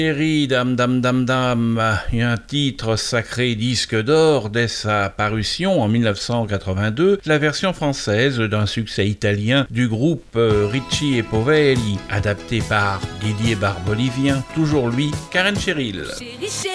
Chérie, dame, dame, dame, dame, un titre sacré disque d'or dès sa parution en 1982, la version française d'un succès italien du groupe Ricci et Poveri, adapté par Didier Barbelivien, toujours lui, Karen Cheryl.